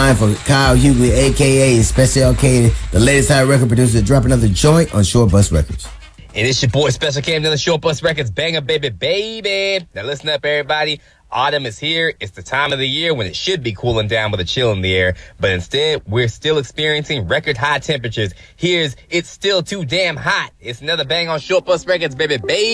time for Kyle Hughley, a.k.a. Special K, the latest high record producer, to drop another joint on Short Bus Records. And it's your boy Special K, another Short Bus Records banger, baby. Now listen up, everybody. Autumn is here. It's the time of the year when it should be cooling down with a chill in the air. But instead, we're still experiencing record high temperatures. It's still too damn hot. It's another bang on Short Bus Records, baby.